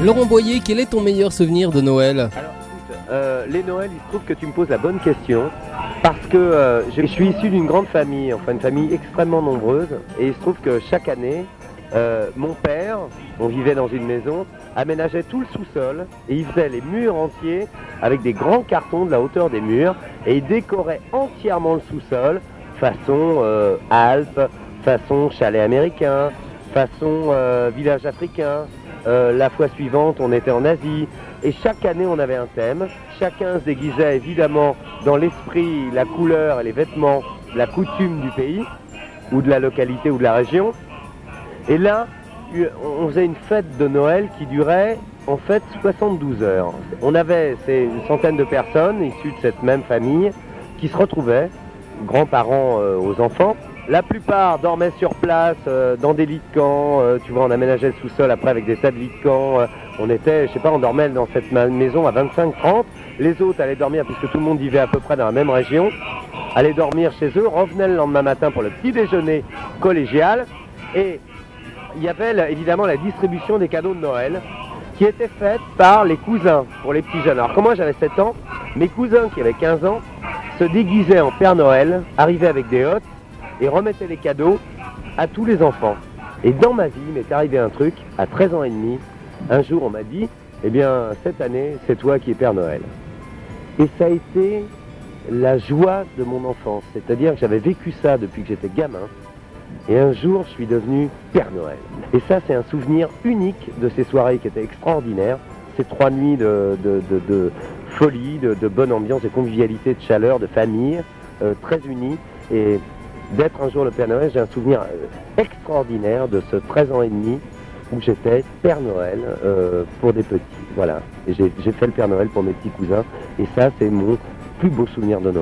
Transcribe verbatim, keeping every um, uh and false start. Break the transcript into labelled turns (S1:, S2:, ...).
S1: Laurent Boyer, quel est ton meilleur souvenir de Noël?
S2: Alors écoute, euh, les Noëls, il se trouve que tu me poses la bonne question parce que euh, je suis issu d'une grande famille, enfin une famille extrêmement nombreuse, et il se trouve que chaque année, euh, mon père, on vivait dans une maison, aménageait tout le sous-sol et il faisait les murs entiers avec des grands cartons de la hauteur des murs et il décorait entièrement le sous-sol façon euh, Alpes, façon chalet américain, façon euh, village africain. Euh, la fois suivante, on était en Asie et chaque année, on avait un thème. Chacun se déguisait évidemment dans l'esprit, la couleur et les vêtements, la coutume du pays ou de la localité ou de la région. Et là, on faisait une fête de Noël qui durait en fait soixante-douze heures. On avait c'est une centaine de personnes issues de cette même famille qui se retrouvaient, grands-parents euh, aux enfants. La plupart dormaient sur place, euh, dans des lits de camp, euh, tu vois, on aménageait le sous-sol après avec des tas de lits de camp. Euh, on était, je sais pas, on dormait dans cette maison à vingt-cinq trente. Les autres allaient dormir, puisque tout le monde vivait à peu près dans la même région, allaient dormir chez eux, revenaient le lendemain matin pour le petit déjeuner collégial. Et il y avait évidemment la distribution des cadeaux de Noël qui était faite par les cousins pour les petits jeunes. Alors comme moi j'avais sept ans, mes cousins qui avaient quinze ans se déguisaient en Père Noël, arrivaient avec des hottes et remettaient les cadeaux à tous les enfants. Et dans ma vie, il m'est arrivé un truc, à treize ans et demi, un jour on m'a dit, eh bien cette année c'est toi qui es Père Noël. Et ça a été la joie de mon enfance, c'est-à-dire que j'avais vécu ça depuis que j'étais gamin. Et un jour, je suis devenu Père Noël. Et ça, c'est un souvenir unique de ces soirées qui étaient extraordinaires. Ces trois nuits de, de, de, de folie, de, de bonne ambiance, de convivialité, de chaleur, de famille, euh, très unis. Et d'être un jour le Père Noël, j'ai un souvenir euh, extraordinaire de ce treize ans et demi où j'étais Père Noël euh, pour des petits. Voilà. Et j'ai, j'ai fait le Père Noël pour mes petits cousins. Et ça, c'est mon plus beau souvenir de Noël.